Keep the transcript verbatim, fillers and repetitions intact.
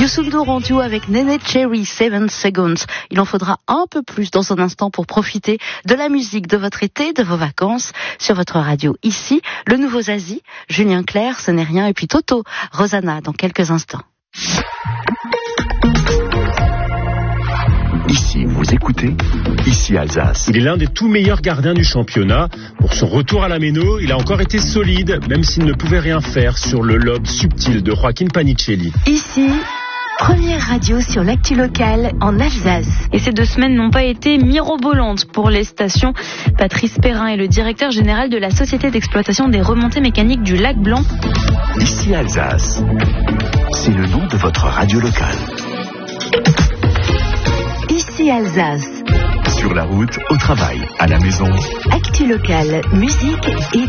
Youssou N'Dour en duo avec Nene Cherry, Seven Seconds. Il en faudra un peu plus dans un instant pour profiter de la musique de votre été, de vos vacances, sur votre radio. Ici, le nouveau Zazie, Julien Clerc, Ce n'est rien, et puis Toto, Rosanna, dans quelques instants. Ici, vous écoutez, ici Alsace. Il est l'un des tout meilleurs gardiens du championnat. Pour son retour à la Méno, il a encore été solide, même s'il ne pouvait rien faire sur le lobe subtil de Joaquin Panicelli. Ici, première radio sur l'actu locale en Alsace. Et ces deux semaines n'ont pas été mirobolantes pour les stations. Patrice Perrin est le directeur général de la Société d'exploitation des remontées mécaniques du Lac Blanc. Ici Alsace, c'est le nom de votre radio locale. Ici Alsace. Sur la route, au travail, à la maison. Actu locale, musique et